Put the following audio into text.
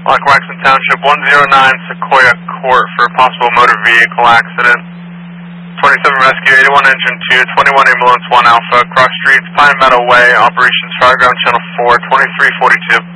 Waxman Township, 109 Sequoia Court for a possible motor vehicle accident. 27 Rescue, 81 Engine 2, 21 Ambulance 1 Alpha, Cross Streets, Pine Meadow Way, Operations Fireground Channel 4, 2342.